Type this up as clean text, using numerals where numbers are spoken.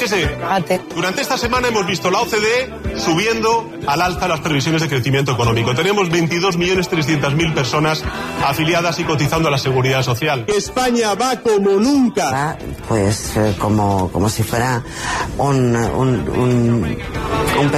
Fíjese, durante esta semana hemos visto la OCDE subiendo al alza las previsiones de crecimiento económico. Tenemos 22.300.000 personas afiliadas y cotizando a la Seguridad Social. España va como nunca. Va, pues como si fuera un